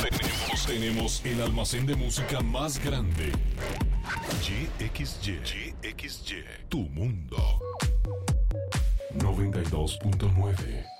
Tenemos el almacén de música más grande. YXY, tu mundo. 92.9